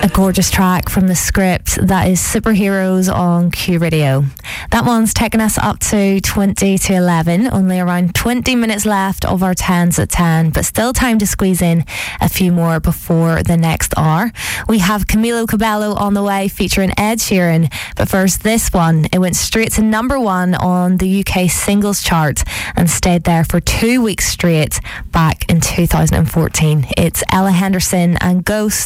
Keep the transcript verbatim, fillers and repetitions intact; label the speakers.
Speaker 1: A gorgeous track from The Script. That is Superheroes on Q Radio. That one's taken us up to twenty to eleven. Only around twenty minutes left of our tens at ten, but still time to squeeze in a few more before the next hour. We have Camilo Cabello on the way featuring Ed Sheeran. But first, this one. It went straight to number one on the U K singles chart and stayed there for two weeks straight back in two thousand fourteen. It's Ella Henderson and Ghost.